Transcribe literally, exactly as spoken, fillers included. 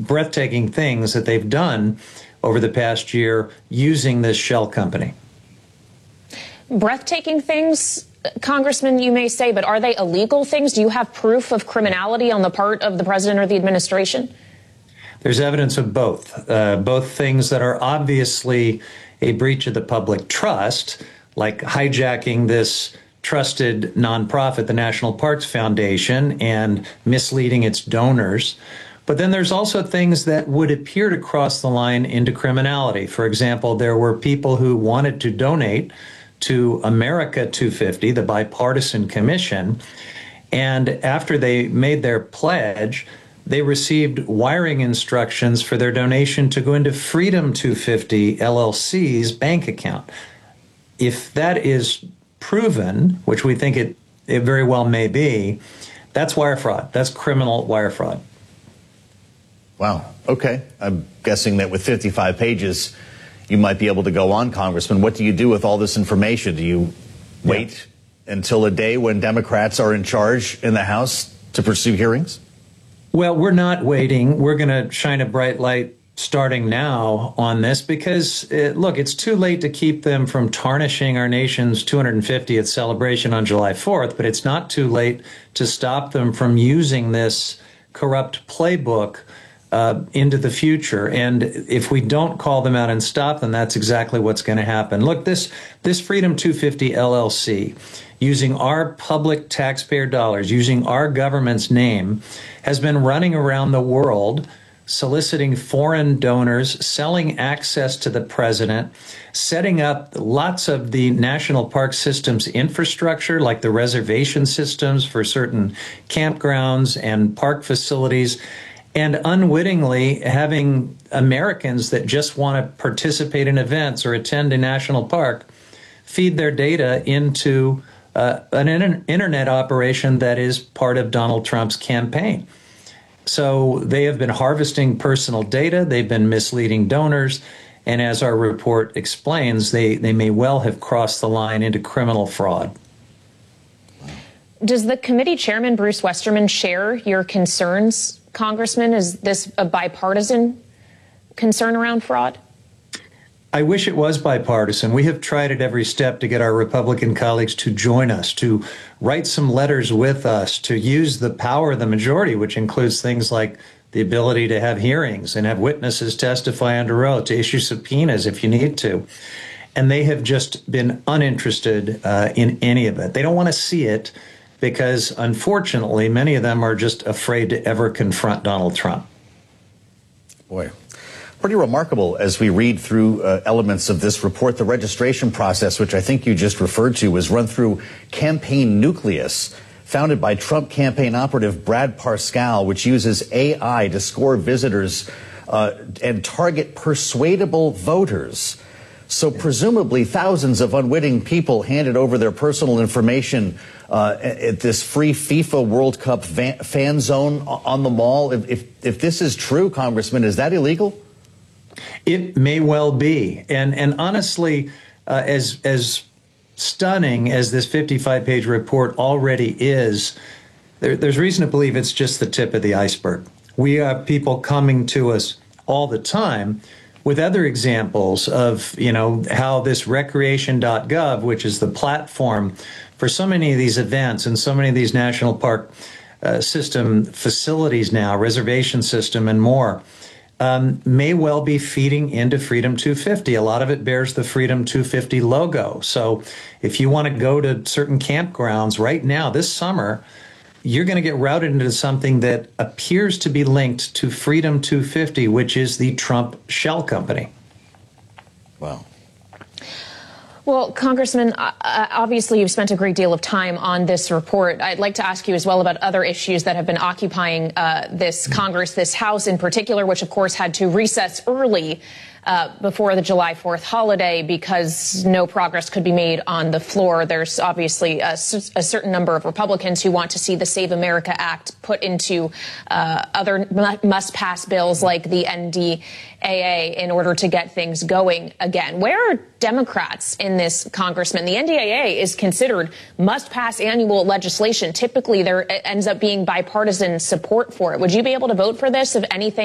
breathtaking things that they've done over the past year using this shell company. Breathtaking things, Congressman, you may say, but are they illegal things? Do you have proof of criminality on the part of the president or the administration? There's evidence of both, uh, both things that are obviously a breach of the public trust, like hijacking this trusted nonprofit, the National Parks Foundation, and misleading its donors. But then there's also things that would appear to cross the line into criminality. For example, there were people who wanted to donate to America two fifty, the bipartisan commission, and after they made their pledge, they received wiring instructions for their donation to go into Freedom two fifty L L C's bank account. If that is proven, which we think it, it very well may be, that's wire fraud. That's criminal wire fraud. Wow. Okay. I'm guessing that with fifty-five pages, you might be able to go on, Congressman. What do you do with all this information? Do you wait yeah. until a day when Democrats are in charge in the House to pursue hearings? Well, we're not waiting. We're going to shine a bright light starting now on this because, it, look, it's too late to keep them from tarnishing our nation's two hundred fiftieth celebration on July fourth, but it's not too late to stop them from using this corrupt playbook uh, into the future. And if we don't call them out and stop them, that's exactly what's going to happen. Look, this, this Freedom two fifty L L C, using our public taxpayer dollars, using our government's name, has been running around the world soliciting foreign donors, selling access to the president, setting up lots of the national park system's infrastructure, like the reservation systems for certain campgrounds and park facilities, and unwittingly having Americans that just want to participate in events or attend a national park feed their data into uh, an inter- internet operation that is part of Donald Trump's campaign. So they have been harvesting personal data, they've been misleading donors, and as our report explains, they, they may well have crossed the line into criminal fraud. Does the committee chairman, Bruce Westerman, share your concerns, Congressman? Is this a bipartisan concern around fraud? I wish it was bipartisan. We have tried at every step to get our Republican colleagues to join us, to write some letters with us, to use the power of the majority, which includes things like the ability to have hearings and have witnesses testify under oath, to issue subpoenas if you need to. And they have just been uninterested uh, in any of it. They don't want to see it because, unfortunately, many of them are just afraid to ever confront Donald Trump. Boy. Pretty remarkable as we read through uh, elements of this report. The registration process, which I think you just referred to, was run through Campaign Nucleus, founded by Trump campaign operative Brad Parscale, which uses A I to score visitors uh, and target persuadable voters. So presumably thousands of unwitting people handed over their personal information uh, at this free FIFA World Cup van- fan zone on the mall. If, if, if this is true, Congressman, is that illegal? It may well be. And and honestly, uh, as as stunning as this fifty-five page report already is, there, there's reason to believe it's just the tip of the iceberg. We have people coming to us all the time with other examples of, you know, how this recreation dot gov, which is the platform for so many of these events and so many of these national park uh, system facilities now, reservation system and more, Um, may well be feeding into Freedom two fifty. A lot of it bears the Freedom two fifty logo. So if you want to go to certain campgrounds right now this summer, you're going to get routed into something that appears to be linked to Freedom two fifty, which is the Trump shell company. Wow. Well, Congressman, uh, obviously you've spent a great deal of time on this report. I'd like to ask you as well about other issues that have been occupying uh, this Congress, this House in particular, which of course had to recess early uh, before the July fourth holiday because no progress could be made on the floor. There's obviously a, a certain number of Republicans who want to see the Save America Act put into uh, other must-pass bills like the N D A A in order to get things going again. Where are Democrats in this, Congressman? The N D A A is considered must-pass annual legislation. Typically, there ends up being bipartisan support for it. Would you be able to vote for this if anything